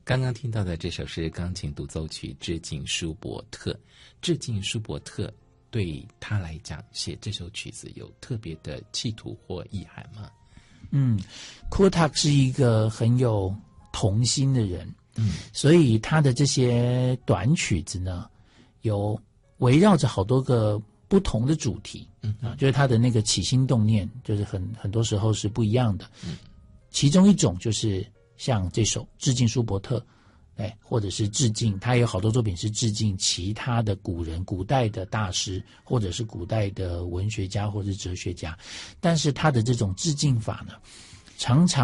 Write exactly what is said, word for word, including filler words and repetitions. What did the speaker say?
刚刚听到的这首是钢琴独奏曲，致敬舒伯特。致敬舒伯特对他来讲，写这首曲子有特别的企图或意涵吗？ 嗯 Kurtak 是一个很有童心的人，嗯，所以他的这些短曲子呢，有围绕着好多个不同的主题，嗯啊，就是他的那个起心动念，就是很很多时候是不一样的。嗯，其中一种就是像这首致敬舒伯特，哎，或者是致敬，他有好多作品是致敬其他的古人、古代的大师，或者是古代的文学家或者是哲学家，但是他的这种致敬法呢，常常